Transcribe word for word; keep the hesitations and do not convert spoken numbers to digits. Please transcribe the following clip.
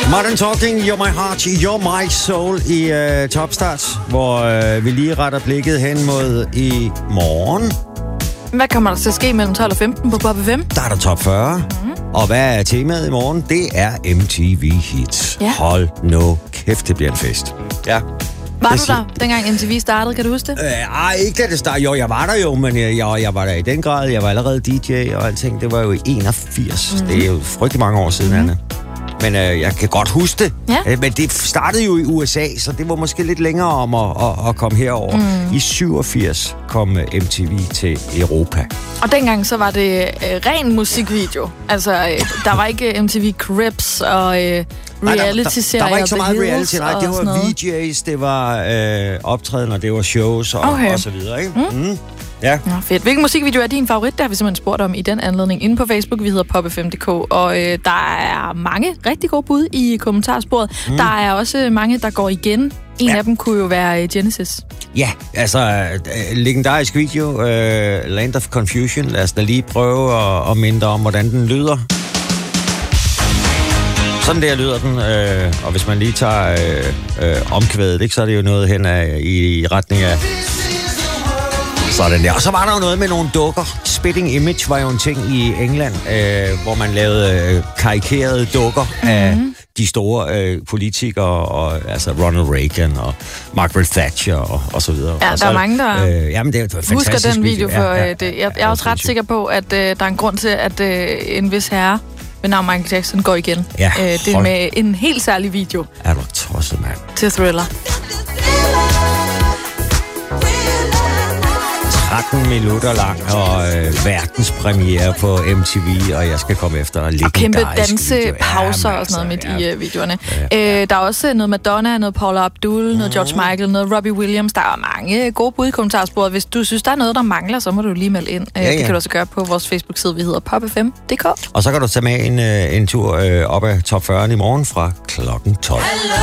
Modern Talking, You're My Heart, You're My Soul i uh, Topstart, hvor uh, vi lige retter blikket hen mod i morgen. Hvad kommer der til at ske mellem tolv og femten på Pop F M? Der er der top fyrre. Mm-hmm. Og hvad er temaet i morgen? Det er M T V Hits. Ja. Hold nu kæft, det bliver en fest. Ja. Var du der, dengang M T V startede? Kan du huske det? Øh, ej, ikke da det startede. Jo, jeg var der jo, men jeg, jeg, jeg var der i den grad. Jeg var allerede D J og alting. Det var jo i enogfirs. Mm-hmm. Det er jo frygtelig mange år siden, mm-hmm. Anna. Men øh, jeg kan godt huske det. Ja. Øh, men det startede jo i U S A, så det var måske lidt længere om at, at, at komme herover. Mm. I syvogfirs kom M T V til Europa. Og dengang så var det øh, ren musikvideo. Altså, øh, der var ikke M T V Cribs og øh, reality-serier. Der, der, der var ikke så meget reality, nej. Det var V J's, det var øh, optrædener, det var shows og, okay. og så videre, ikke? Mm. Mm. Ja. Nå, fedt. Hvilken musikvideo er din favorit? Der har vi simpelthen spurgt om i den anledning inde på Facebook. Vi hedder pop f m punktum d k, og øh, der er mange rigtig gode bud i kommentarsporet. Mm. Der er også mange, der går igen. En ja. af dem kunne jo være Genesis. Ja, altså øh, legendarisk video, øh, Land of Confusion. Lad os da lige prøve at, at minde om, hvordan den lyder. Sådan der lyder den, øh, og hvis man lige tager øh, øh, omkvædet, ikke, så er det jo noget hen af, i, i retning af... Sådan der. Og så var der jo noget med nogle dukker. Spitting Image var jo en ting i England, øh, hvor man lavede øh, karikerede dukker mm-hmm. af de store øh, politikere, og, altså Ronald Reagan og Margaret Thatcher og, og så videre. Ja, og der er mange, der øh, jamen, det er et husker den video. video. For, ja, ja, det. Jeg, jeg er også ret sikker på, at øh, der er en grund til, at øh, en vis herre ved navn Michael Jackson går igen. Ja, øh, det er med en helt særlig video. Er du tosset, mand? Til Thriller. tretten minutter lang og øh, verdenspremiere på M T V, og jeg skal komme efter dig. Og kæmpe dansepauser ja, og sådan noget midt ja. i uh, videoerne. Ja, ja. Øh, der er også noget Madonna, noget Paula Abdul, mm. noget George Michael, noget Robbie Williams. Der er mange gode bud i kommentarsporet. Hvis du synes, der er noget, der mangler, så må du lige melde ind. Ja, ja. Det kan du også gøre på vores Facebook-side, vi hedder pop f m punktum d k. Og så kan du tage med en, en tur øh, op ad top fyrre i morgen fra klokken tolv.